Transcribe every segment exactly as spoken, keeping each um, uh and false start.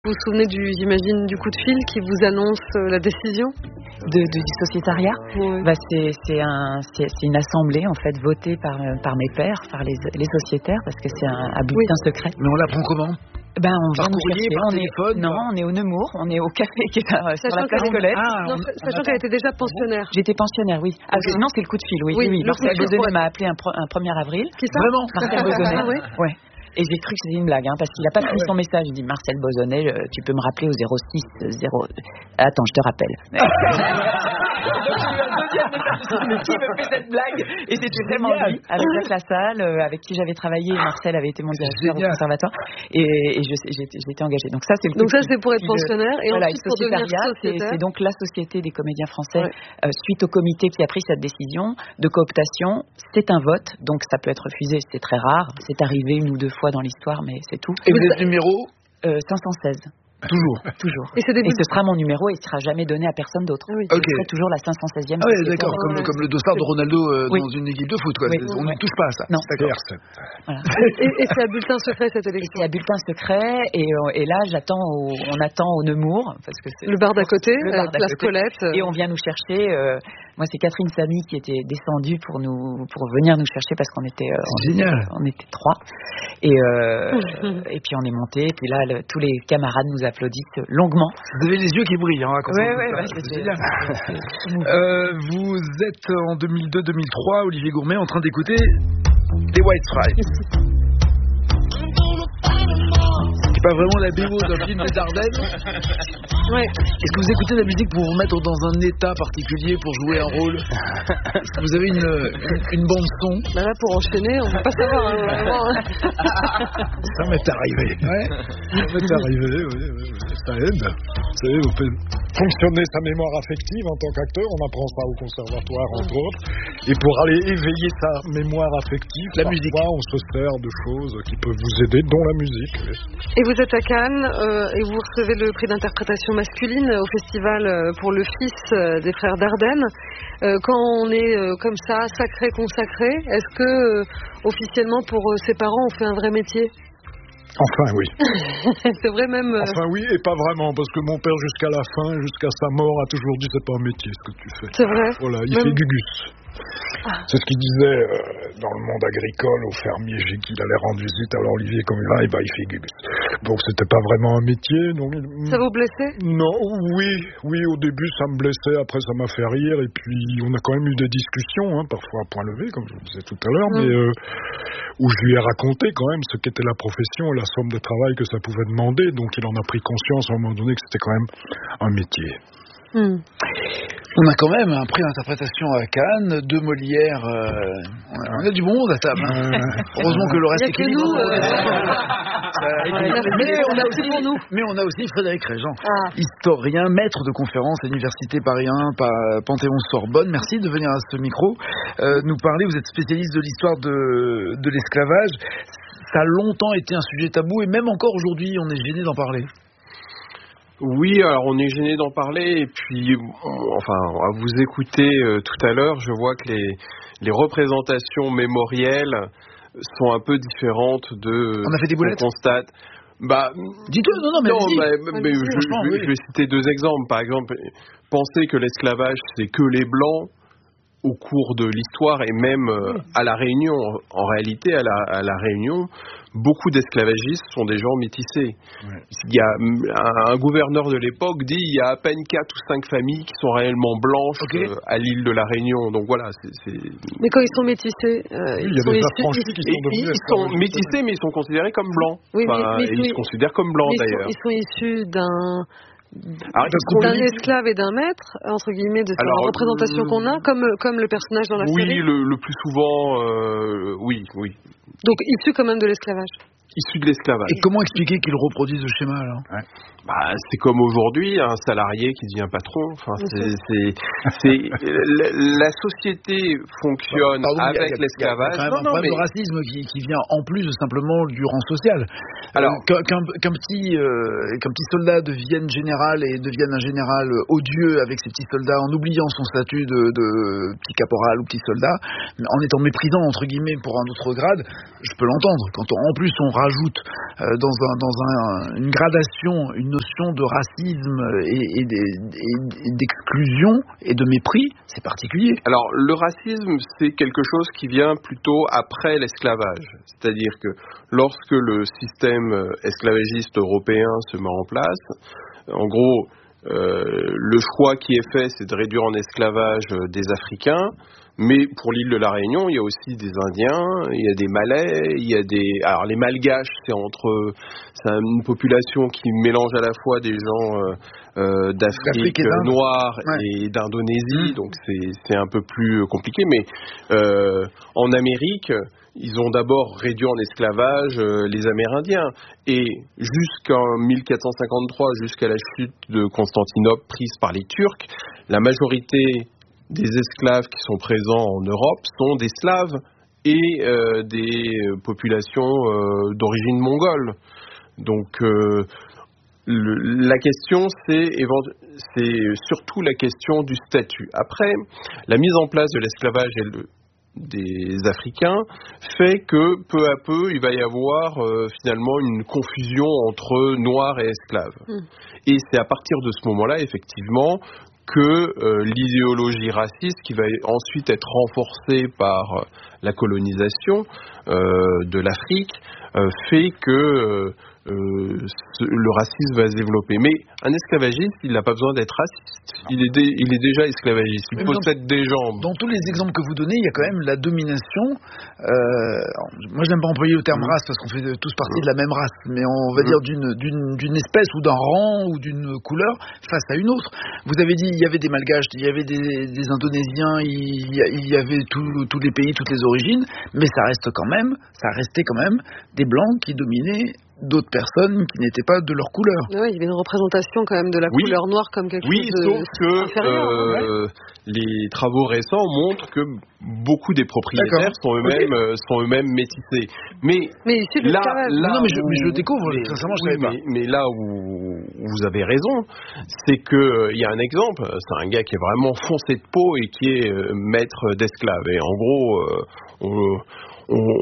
Vous vous souvenez, du, j'imagine, du coup de fil qui vous annonce euh, la décision de, de, du sociétariat. Oui. Bah, c'est, c'est, un, c'est, c'est une assemblée en fait votée par, par mes pairs, par les, les sociétaires, parce que c'est un, un bulletin oui. secret. Mais on l'apprend comment? Ben, on par courrier, par on téléphone est, Non, on est au Nemours, on est au café qui est à, sur la place Colette. Ah, non, on, sachant qu'elle était déjà pensionnaire. J'étais pensionnaire, oui. Ah, okay. Non, c'est le coup de fil, oui. oui, oui, oui. Marcel Bozonnet m'a appelé un, pro, un premier avril. Qui ça? Vraiment? Marcel Bozonnet. Ah, oui. Ouais. Et j'ai cru que c'était une blague, hein, parce qu'il n'a pas fini son message. Il dit Marcel Bozonnet, euh, tu peux me rappeler au zéro six zéro. Attends, je te rappelle. Mais qui me fait cette blague? Et c'était vraiment lui, avec Jacques Lassalle, euh, avec qui j'avais travaillé. Marcel avait été mon directeur au conservatoire, et, et je, j'étais, j'étais engagée. Donc ça, c'est le donc ça, c'est pour être pensionnaire, et voilà, ensuite pour devenir sociétaire. C'est, c'est donc la Société des comédiens français, ouais. euh, suite au comité qui a pris cette décision de cooptation. C'est un vote, donc ça peut être refusé. C'est très rare. C'est arrivé une ou deux fois dans l'histoire, mais c'est tout. Et vous êtes numéro euh, cinq cent seize. Toujours. Toujours. Et, c'est des... et ce sera mon numéro et il ne sera jamais donné à personne d'autre. Oui. Je okay. serai toujours la cinq cent seizième. Ah oui, d'accord, comme, ouais. comme le dossard de Ronaldo euh, oui. dans une équipe de foot. Quoi. Oui. On ne oui. touche pas à ça. Non. D'accord. Voilà. et, et c'est à bulletin secret cette élection. Et c'est à bulletin secret et, et là j'attends au, on attend au Nemours parce que c'est le bar d'à côté, le bar euh, place Colette. Et on vient nous chercher. Euh, moi c'est Catherine Samy qui était descendue pour nous pour venir nous chercher parce qu'on était euh, c'est on génial. Était, on était trois et euh, et puis on est monté et puis là le, tous les camarades nous applaudissent longuement. Vous avez les yeux qui brillent, hein, quand ouais, on ouais, bah, c'est génial. euh, vous êtes en deux mille deux deux mille trois, Olivier Gourmet, en train d'écouter les White Stripes. C'est pas vraiment la B O d'un film des Ardennes. Ouais. Est-ce que vous écoutez la musique pour vous mettre dans un état particulier, pour jouer un rôle? Est-ce que vous avez une, une, une bande son? Bah là, pour enchaîner, on va pas savoir. Hein, vraiment. Ça m'est arrivé. Ouais. Ça m'est arrivé, oui, oui, oui. Ça aide. Vous savez, vous pouvez fonctionner sa mémoire affective en tant qu'acteur. On apprend ça au conservatoire, entre autres. Et pour aller éveiller sa mémoire affective, la musique, on se sert de choses qui peuvent vous aider, dont la musique. Oui. Et vous êtes à Cannes euh, et vous recevez le prix d'interprétation masculine au festival euh, pour le fils euh, des frères Dardenne. Euh, quand on est euh, comme ça, sacré, consacré, est-ce que euh, officiellement pour euh, ses parents on fait un vrai métier? Enfin oui. C'est vrai même. Euh... Enfin oui et pas vraiment parce que mon père jusqu'à la fin, jusqu'à sa mort, a toujours dit c'est pas un métier ce que tu fais. C'est vrai. Voilà, il même... fait gugus. Ah. C'est ce qu'il disait euh, dans le monde agricole aux fermiers chez qui il allait rendre visite. Alors Olivier comme il va, et bah, il fait gugus. Donc c'était pas vraiment un métier. Donc... Ça vous blessait? Non, oui, oui. Au début ça me blessait, après ça m'a fait rire et puis on a quand même eu des discussions, hein, parfois à point levé comme je vous disais tout à l'heure, mmh. mais euh, où je lui ai raconté quand même ce qu'était la profession et la somme de travail que ça pouvait demander. Donc il en a pris conscience à un moment donné que c'était quand même un métier. Mmh. On a quand même un prix d'interprétation à Cannes, deux Molières. Euh, on a du bon monde à table. Hein. Heureusement que le reste est équilibré. Nous, euh... mais, on a aussi, nous. mais on a aussi Frédéric Régent, ah. historien, maître de conférences à l'Université Paris un, Panthéon-Sorbonne. Merci de venir à ce micro euh, nous parler. Vous êtes spécialiste de l'histoire de, de l'esclavage. Ça a longtemps été un sujet tabou et même encore aujourd'hui, on est gêné d'en parler. Oui, alors on est gêné d'en parler et puis, enfin, à vous écouter euh, tout à l'heure, je vois que les, les représentations mémorielles sont un peu différentes de... On a fait des boulettes. On constate. Bah, dis-toi, non, non, mais, non, bah, mais, mais je, je, oui. je vais citer deux exemples. Par exemple, penser que l'esclavage c'est que les blancs au cours de l'histoire et même euh, à la Réunion, en réalité, à la, à la Réunion, beaucoup d'esclavagistes sont des gens métissés. Ouais. Il y a un, un gouverneur de l'époque dit il y a à peine quatre ou cinq familles qui sont réellement blanches okay. euh, à l'île de la Réunion. Donc voilà, c'est. c'est... Mais quand ils sont métissés, euh, oui, ils, il y a sont des issus, ils, qui sont ils, ils sont métissés, mais ils sont considérés comme blancs. Oui, enfin, mais, mais, ils oui, se considèrent comme blancs ils d'ailleurs. Sont, ils sont issus d'un. Alors, d'un esclave et d'un maître, entre guillemets, de la représentation euh, qu'on a, comme, comme le personnage dans la oui, série. Oui, le, le plus souvent, euh, oui, oui. Donc issu quand même de l'esclavage. Issu de l'esclavage. Et comment expliquer qu'ils reproduisent le schéma alors? Ouais. Bah, c'est comme aujourd'hui, un salarié qui devient patron. Enfin, c'est, c'est, c'est la, la société fonctionne Pardon, avec y a, y a, l'esclavage. Il y a quand même non, un problème mais... de racisme qui, qui vient en plus de simplement du rang social. Alors, euh, qu'un, qu'un petit, euh, qu'un petit soldat devienne général et devienne un général odieux avec ses petits soldats en oubliant son statut de, de petit caporal ou petit soldat, en étant méprisant entre guillemets pour un autre grade, je peux l'entendre. Quand on, en plus on rajoute euh, dans, un, dans un, une gradation, une notion de racisme et, et, et d'exclusion et de mépris, c'est particulier. Alors, le racisme, c'est quelque chose qui vient plutôt après l'esclavage. C'est-à-dire que lorsque le système esclavagiste européen se met en place, en gros, euh, le choix qui est fait, c'est de réduire en esclavage des Africains. Mais pour l'île de la Réunion, il y a aussi des Indiens, il y a des Malais, il y a des... Alors les Malgaches, c'est entre... C'est une population qui mélange à la fois des gens euh, euh, d'Afrique noire ouais. et d'Indonésie, mmh. donc c'est, c'est un peu plus compliqué. Mais euh, en Amérique, ils ont d'abord réduit en esclavage euh, les Amérindiens. Et jusqu'en mille quatre cent cinquante-trois, jusqu'à la chute de Constantinople prise par les Turcs, la majorité des esclaves qui sont présents en Europe sont des Slaves et euh, des populations euh, d'origine mongole. Donc euh, le, la question, c'est, c'est surtout la question du statut. Après, la mise en place de l'esclavage et le, des Africains fait que peu à peu, il va y avoir euh, finalement une confusion entre noirs et esclaves. Mmh. Et c'est à partir de ce moment-là, effectivement, que euh, l'idéologie raciste, qui va ensuite être renforcée par euh, la colonisation euh, de l'Afrique, euh, fait que euh, euh, ce, le racisme va se développer. Mais un esclavagiste, il n'a pas besoin d'être raciste. Il est, dé, il est déjà esclavagiste. Il Mais possède dans, des jambes. Dans tous les exemples que vous donnez, il y a quand même la domination. Euh, moi, je n'aime pas employer le terme mmh. race parce qu'on fait tous partie mmh. de la même race. Mais on va mmh. dire d'une, d'une, d'une espèce ou d'un rang ou d'une couleur face à une autre. Vous avez dit il y avait des Malgaches, il y avait des, des Indonésiens, il y, il y avait tout, tous les pays, toutes les origines. Mais ça reste quand même, ça restait quand même des Blancs qui dominaient d'autres personnes qui n'étaient pas de leur couleur. Oui, il y avait une représentation quand même de la oui. couleur noire comme quelque oui, chose de sauf que euh, ouais. les travaux récents montrent que beaucoup des propriétaires sont eux-mêmes, okay. sont eux-mêmes métissés. Mais, mais ici, là, là non, mais je, où, mais je le découvre, mais, sincèrement, je oui, savais pas. Mais, mais là où vous avez raison, c'est qu'il y a un exemple, c'est un gars qui est vraiment foncé de peau et qui est euh, maître d'esclaves. Et en gros, euh, on... on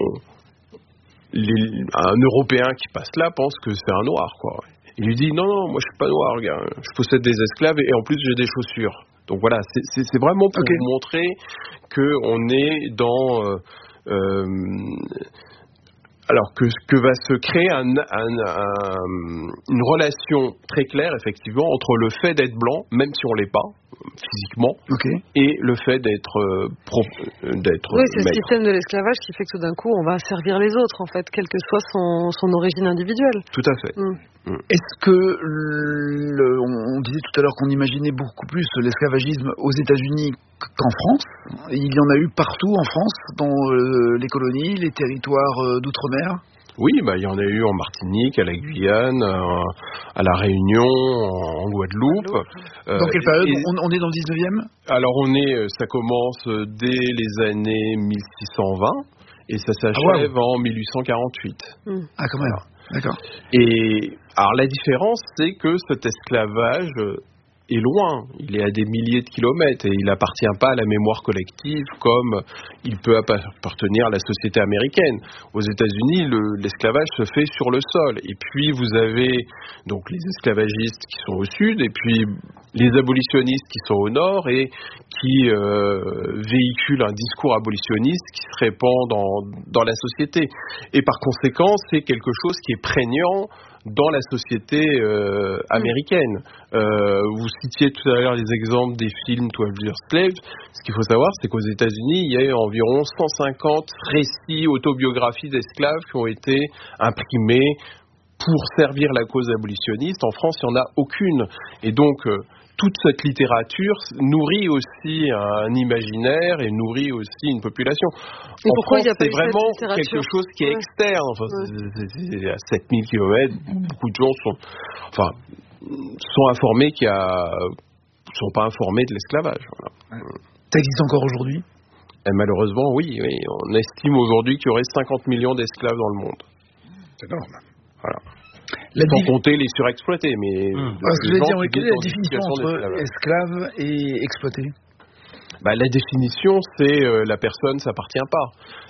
Les, un Européen qui passe là pense que c'est un noir, quoi. Il lui dit non, non, moi je suis pas noir, gars. Je possède des esclaves et en plus j'ai des chaussures. Donc voilà, c'est, c'est, c'est vraiment pour okay. vous montrer que on est dans euh, euh, alors que, que va se créer un, un, un, une relation très claire, effectivement, entre le fait d'être blanc, même si on l'est pas physiquement, okay. et le fait d'être euh, pro, d'être oui, c'est maître. Le système de l'esclavage qui fait que tout d'un coup on va servir les autres, en fait, quelle que soit son, son origine individuelle. Tout à fait. Mm. Mm. Est-ce que le, on disait tout à l'heure qu'on imaginait beaucoup plus l'esclavagisme aux États-Unis qu'en France? Il y en a eu partout en France, dans euh, les colonies, les territoires euh, d'outre-mer? Oui, bah, il y en a eu en Martinique, à la Guyane, à, à la Réunion, en, en Guadeloupe. Euh, dans quelle période? et, on, on est dans le dix-neuvième? Alors, on est, ça commence dès les années mille six cent vingt et ça s'achève ah, wow. en mille huit cent quarante-huit. Mmh. Ah, quand même. D'accord. Et alors, la différence, c'est que cet esclavage est loin, il est à des milliers de kilomètres et il n'appartient pas à la mémoire collective comme il peut appartenir à la société américaine. Aux États-Unis, le, l'esclavage se fait sur le sol et puis vous avez donc les esclavagistes qui sont au sud et puis les abolitionnistes qui sont au nord et qui euh, véhiculent un discours abolitionniste qui se répand dans, dans la société. Et par conséquent, c'est quelque chose qui est prégnant dans la société euh, américaine. Euh, vous citiez tout à l'heure les exemples des films twelve Years Slave. Ce qu'il faut savoir, c'est qu'aux États-Unis, il y a environ cent cinquante récits, autobiographies d'esclaves qui ont été imprimés pour servir la cause abolitionniste. En France, il n'y en a aucune. Et donc, euh, toute cette littérature nourrit aussi un imaginaire et nourrit aussi une population. Et en France, il y a pas c'est vraiment quelque chose qui est ouais. externe. Enfin, ouais. c'est, c'est, c'est à sept mille kilomètres, beaucoup de gens sont, enfin, sont informés qu'il y a, sont pas informés de l'esclavage. Voilà. Ouais. Ça existe encore aujourd'hui ? Et malheureusement, oui, oui. On estime aujourd'hui qu'il y aurait cinquante millions d'esclaves dans le monde. C'est énorme. Voilà. La Sans div... compter les surexploités, mais... Mmh. Parce que je veux dire, quelle est la définition entre esclave et exploité ? Bah, la définition, c'est euh, la personne ne s'appartient pas.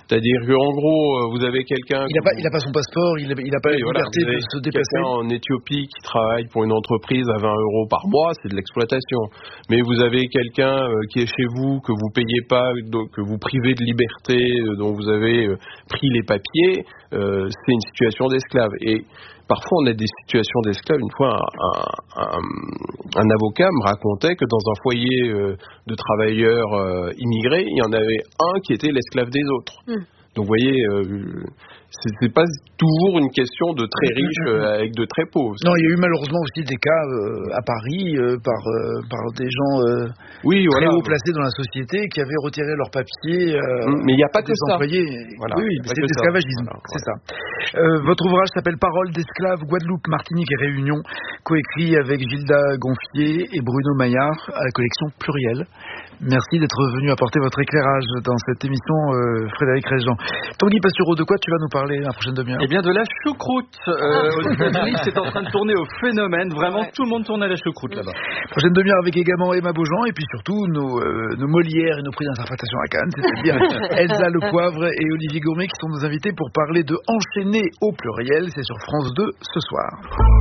C'est-à-dire qu'en gros, vous avez quelqu'un... Il n'a pas, il a pas son passeport, il n'a pas oui, la liberté voilà, de se déplacer. Quelqu'un en Éthiopie qui travaille pour une entreprise à vingt euros par mois, c'est de l'exploitation. Mais vous avez quelqu'un qui est chez vous, que vous payez pas, que vous privez de liberté, dont vous avez pris les papiers, euh, c'est une situation d'esclave. Et parfois, on a des situations d'esclaves. Une fois, un, un, un avocat me racontait que dans un foyer euh, de travailleurs euh, immigrés, il y en avait un qui était l'esclave des autres. Mmh. Donc, vous voyez, euh, c'est, c'est pas toujours une question de très riches euh, avec de très pauvres. Non, il y a eu malheureusement aussi des cas euh, à Paris euh, par, euh, par des gens euh, oui, très voilà. haut placés dans la société qui avaient retiré leurs papiers. Euh, Mais il n'y a pas que ça. Employés. Voilà, oui, c'est l'esclavagisme, voilà, c'est voilà. ça. Euh, votre ouvrage s'appelle Paroles d'esclaves, Guadeloupe, Martinique et Réunion, coécrit avec Gilda Gonfier et Bruno Maillard à la collection Pluriel. Merci d'être venu apporter votre éclairage dans cette émission, euh, Frédéric Régent. Tanguy Pastureau, de quoi tu vas nous parler la prochaine demi-heure ? Eh bien, de la choucroute. Euh, aux États-Unis, c'est en train de tourner au phénomène. Vraiment, ouais. Tout le monde tourne à la choucroute là-bas. Prochaine demi-heure avec également Emma Beaujean et puis surtout nos, euh, nos Molières et nos prix d'interprétation à Cannes, c'est-à-dire Elsa Le Poivre et Olivier Gourmet qui sont nos invités pour parler de Enchaîner au pluriel. C'est sur France deux ce soir.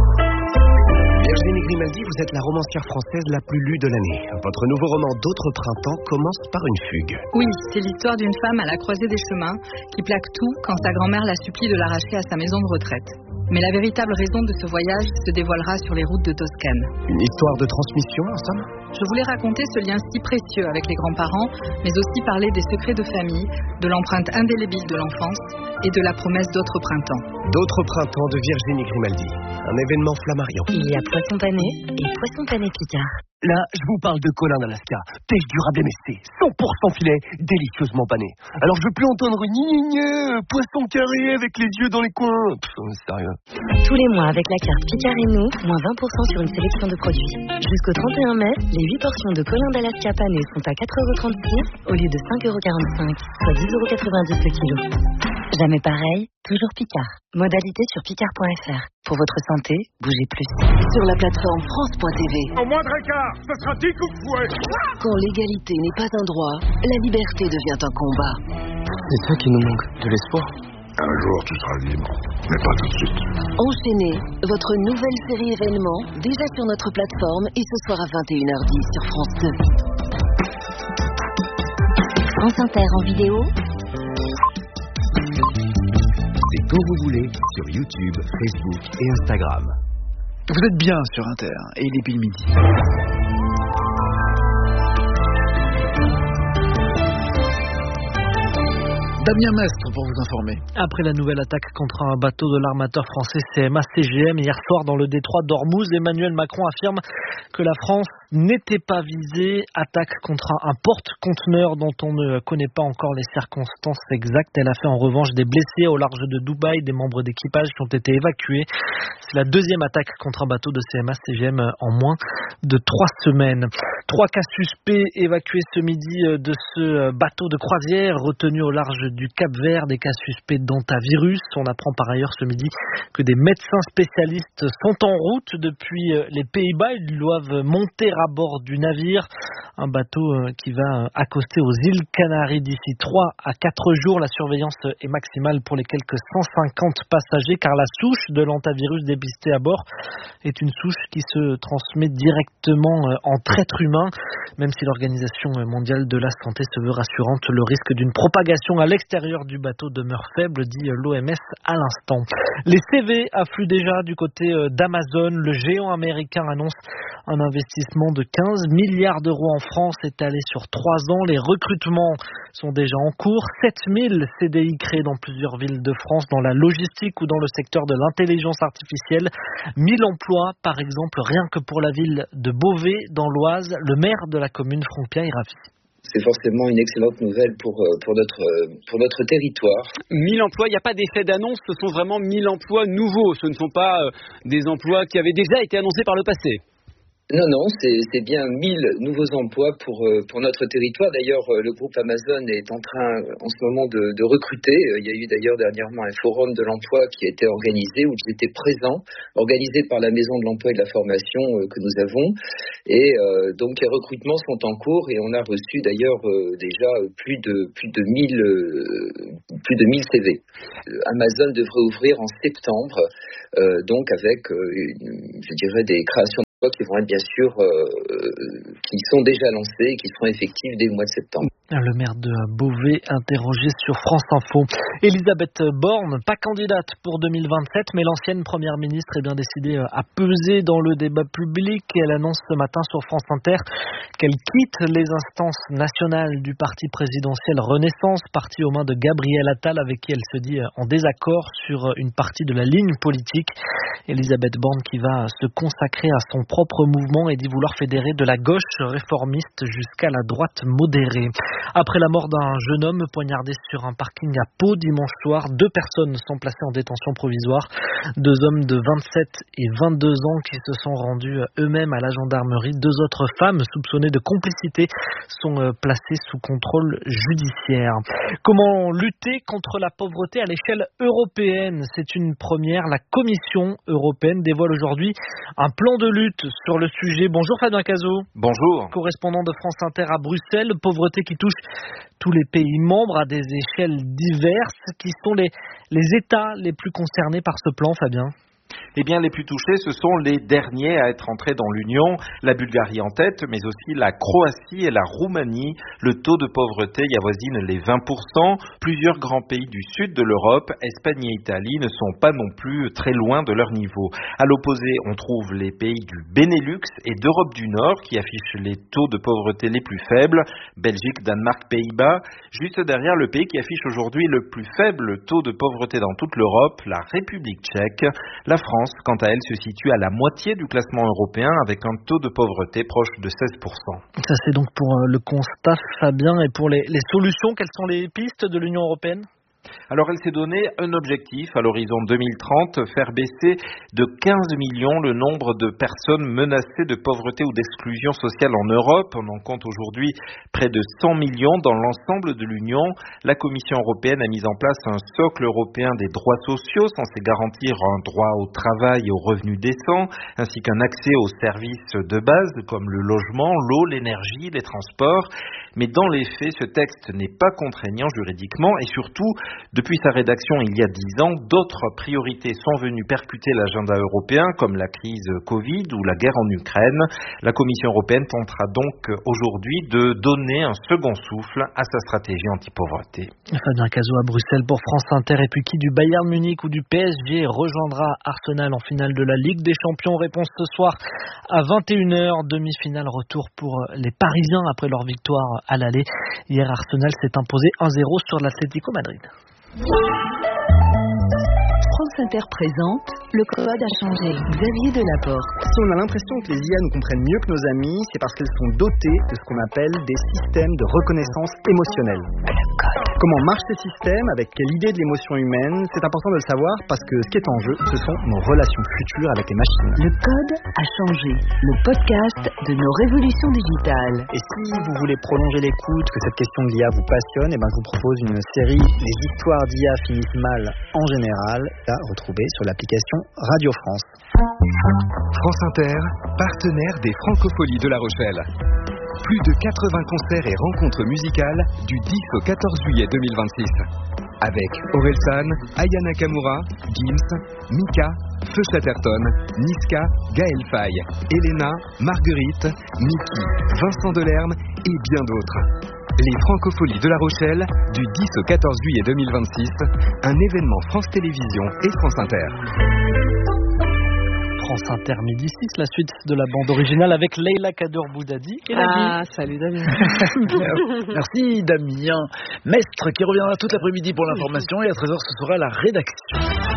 Virginie Grimaldi, vous êtes la romancière française la plus lue de l'année. Votre nouveau roman D'autres printemps commence par une fugue. Oui, c'est l'histoire d'une femme à la croisée des chemins qui plaque tout quand sa grand-mère la supplie de l'arracher à sa maison de retraite. Mais la véritable raison de ce voyage se dévoilera sur les routes de Toscane. Une histoire de transmission, en somme ? Je voulais raconter ce lien si précieux avec les grands-parents, mais aussi parler des secrets de famille, de l'empreinte indélébile de l'enfance et de la promesse d'autres printemps. D'autres printemps de Virginie Grimaldi, un événement Flammarion. Il y a poisson pané et poisson pané Picard. Là, je vous parle de Colin d'Alaska, pêche durable M S C, cent pour cent filet, délicieusement pané. Alors je veux plus entendre gni gni gni, poisson carré avec les yeux dans les coins. Pff, sérieux. Tous les mois avec la carte Picard et nous, moins vingt pour cent sur une sélection de produits. Jusqu'au trente et un mai, les huit portions de Colin d'Alaska pané sont à quatre euros trente-six au lieu de cinq euros quarante-cinq, soit dix euros quatre-vingt-dix le kilo. Jamais pareil, toujours Picard. Modalité sur picard point f r. Pour votre santé, bougez plus. Sur la plateforme France point t v. Au moindre écart, ce sera dix coups de fouet. Quand l'égalité n'est pas un droit, la liberté devient un combat. C'est ça qui nous manque, de l'espoir. Un jour, tu seras libre, mais pas tout de suite. Enchaînez, votre nouvelle série événement, déjà sur notre plateforme et ce soir à vingt et une heures dix sur France deux. France Inter en vidéo. C'est quand vous voulez, sur YouTube, Facebook et Instagram. Vous êtes bien sur Inter, et il est pile midi. Damien Mestre pour vous informer. Après la nouvelle attaque contre un bateau de l'armateur français C M A C G M hier soir dans le détroit d'Ormuz, Emmanuel Macron affirme que la France n'était pas visée. Attaque contre un porte-conteneur dont on ne connaît pas encore les circonstances exactes. Elle a fait en revanche des blessés au large de Dubaï, des membres d'équipage qui ont été évacués. C'est la deuxième attaque contre un bateau de C M A C G M en moins de trois semaines. Trois cas suspects évacués ce midi de ce bateau de croisière retenu au large du Cap-Vert, des cas suspects d'hantavirus. On apprend par ailleurs ce midi que des médecins spécialistes sont en route depuis les Pays-Bas. Ils doivent monter à bord du navire, un bateau qui va accoster aux îles Canaries d'ici trois à quatre jours. La surveillance est maximale pour les quelques cent cinquante passagers car la souche de l'hantavirus dépistée à bord est une souche qui se transmet directement en traître humain. Même si l'Organisation mondiale de la santé se veut rassurante, le risque d'une propagation à l'extérieur du bateau demeure faible, dit l'O M S à l'instant. Les C V affluent déjà du côté d'Amazon. Le géant américain annonce un investissement de quinze milliards d'euros en France étalé sur trois ans. Les recrutements sont déjà en cours. sept mille C D I créés dans plusieurs villes de France, dans la logistique ou dans le secteur de l'intelligence artificielle. mille emplois, par exemple, rien que pour la ville de Beauvais, dans l'Oise. Le maire de la commune, Franck-Pierre Rafi. C'est forcément une excellente nouvelle pour, pour, notre, pour notre territoire. mille emplois, il n'y a pas d'effet d'annonce, ce sont vraiment mille emplois nouveaux. Ce ne sont pas des emplois qui avaient déjà été annoncés par le passé. Non, non, c'est, c'est bien mille nouveaux emplois pour, pour notre territoire. D'ailleurs, le groupe Amazon est en train en ce moment de, de recruter. Il y a eu d'ailleurs dernièrement un forum de l'emploi qui a été organisé, où j'étais présent, organisé par la Maison de l'Emploi et de la Formation que nous avons. Et euh, donc les recrutements sont en cours et on a reçu d'ailleurs euh, déjà plus de plus de mille euh, plus de mille C V. Amazon devrait ouvrir en septembre, euh, donc avec euh, une, je dirais des créations qui vont être bien sûr, euh, euh, qui sont déjà lancées et qui seront effectives dès le mois de septembre. Le maire de Beauvais interrogé sur France Info. Elisabeth Borne, pas candidate pour deux mille vingt-sept, mais l'ancienne première ministre est bien décidée à peser dans le débat public. Elle annonce ce matin sur France Inter qu'elle quitte les instances nationales du parti présidentiel Renaissance, parti aux mains de Gabriel Attal, avec qui elle se dit en désaccord sur une partie de la ligne politique. Elisabeth Borne qui va se consacrer à son propre mouvement et dit vouloir fédérer de la gauche réformiste jusqu'à la droite modérée. Après la mort d'un jeune homme poignardé sur un parking à Pau dimanche soir, deux personnes sont placées en détention provisoire. Deux hommes de vingt-sept et vingt-deux ans qui se sont rendus eux-mêmes à la gendarmerie. Deux autres femmes soupçonnées de complicité sont placées sous contrôle judiciaire. Comment lutter contre la pauvreté à l'échelle européenne ? C'est une première. La Commission européenne dévoile aujourd'hui un plan de lutte sur le sujet. Bonjour Fabien Cazot. Bonjour. Correspondant de France Inter à Bruxelles. Pauvreté qui touche tous les pays membres à des échelles diverses. Qui sont les, les États les plus concernés par ce plan, Fabien ? Eh bien, les plus touchés, ce sont les derniers à être entrés dans l'Union, la Bulgarie en tête, mais aussi la Croatie et la Roumanie. Le taux de pauvreté y avoisine les vingt pour cent. Plusieurs grands pays du sud de l'Europe, Espagne et Italie, ne sont pas non plus très loin de leur niveau. À l'opposé, on trouve les pays du Benelux et d'Europe du Nord qui affichent les taux de pauvreté les plus faibles, Belgique, Danemark, Pays-Bas. Juste derrière, le pays qui affiche aujourd'hui le plus faible taux de pauvreté dans toute l'Europe, la République tchèque. La France, quant à elle, se situe à la moitié du classement européen avec un taux de pauvreté proche de seize pour cent. Ça, c'est donc pour le constat, Fabien, et pour les, les solutions, quelles sont les pistes de l'Union européenne ? Alors, elle s'est donné un objectif à l'horizon deux mille trente, faire baisser de quinze millions le nombre de personnes menacées de pauvreté ou d'exclusion sociale en Europe. On en compte aujourd'hui près de cent millions dans l'ensemble de l'Union. La Commission européenne a mis en place un socle européen des droits sociaux censé garantir un droit au travail et aux revenus décents, ainsi qu'un accès aux services de base comme le logement, l'eau, l'énergie, les transports. Mais dans les faits, ce texte n'est pas contraignant juridiquement et surtout, depuis sa rédaction il y a dix ans, d'autres priorités sont venues percuter l'agenda européen comme la crise Covid ou la guerre en Ukraine. La Commission européenne tentera donc aujourd'hui de donner un second souffle à sa stratégie anti-pauvreté. Fabien Cazot à Bruxelles pour France Inter. Et puis qui du Bayern Munich ou du P S G rejoindra Arsenal en finale de la Ligue des Champions? Réponse ce soir à vingt et une heures. Demi-finale retour pour les Parisiens après leur victoire à l'aller. Hier, Arsenal s'est imposé un zéro sur l'Atlético Madrid. France Inter présente, le code a changé. Xavier Delaporte. Si on a l'impression que les I A nous comprennent mieux que nos amis, c'est parce qu'elles sont dotées de ce qu'on appelle des systèmes de reconnaissance émotionnelle. Le code. Comment marchent ces systèmes, avec quelle idée de l'émotion humaine, c'est important de le savoir parce que ce qui est en jeu, ce sont nos relations futures avec les machines. Le code a changé. Le podcast de nos révolutions digitales. Et si vous voulez prolonger l'écoute, que cette question de l'I A vous passionne, et ben je vous propose une série Les histoires d'I A finissent mal en général, à retrouver sur l'application Radio France. France Inter, partenaire des Francopholies de La Rochelle. Plus de quatre-vingts concerts et rencontres musicales du dix au quatorze juillet deux mille vingt-six. Avec Orelsan, Aya Nakamura, Gims, Mika, Feu Chatterton, Niska, Gaël Faye, Elena, Marguerite, Niki, Vincent Delerme et bien d'autres. Les Francopholies de La Rochelle, du dix au quatorze juillet deux mille vingt-six, un événement France Télévisions et France Inter. France Inter midi six, la suite de la bande originale avec Leila Kader Boudadi et la Ah, salut Damien. Merci Damien. Mestre qui reviendra toute l'après-midi pour l'information et à treize heures ce sera la rédaction.